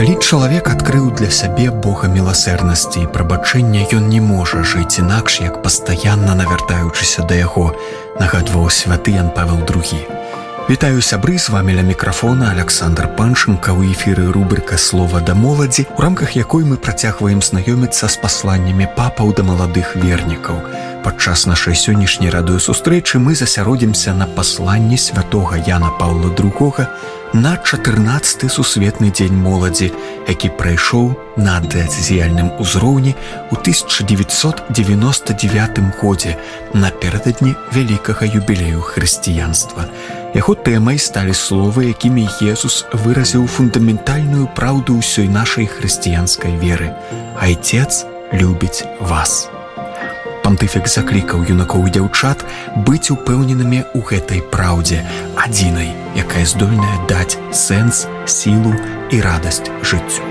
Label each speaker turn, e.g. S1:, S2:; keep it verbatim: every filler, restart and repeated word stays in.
S1: Калі чалавек адкрыў для сябе Бога міласэрнасці і прабачэння, ён не можа жыць інакш, як пастаянна навяртаючыся да яго, нагадваў святы Ян Павел другі. Вітаю, сябры, з вамі ля мікрафона Александр Панченко, у эфіры рубрика «Слова да моладзі», у рамках якой мы працягваем знаёміцца з пасланнямі папаў да маладых вернікаў. Падчас нашай сённяшняй радыёсустрэчы мы засяродзімся на пасланні святога Яна Паўла другога на чатырнаццаты сусветны дзень моладзі, які прайшоў на дыяцэзіяльным узроўні ў тысяча дзевяцьсот дзевяноста дзевятым годзе напярэдадні вялікага юбілею хрысціянства. Яго тэмай сталі словы, якімі Езус выразіў фундаментальную праўду ўсёй нашай хрысціянскай веры: «Айцец любіць вас». Пантыфік заклікаў юнакоў і дзяўчат быць упэўненымі ў гэтай праўдзе, адзінай, якая здольная даць сэнс, сілу і радасць жыццю.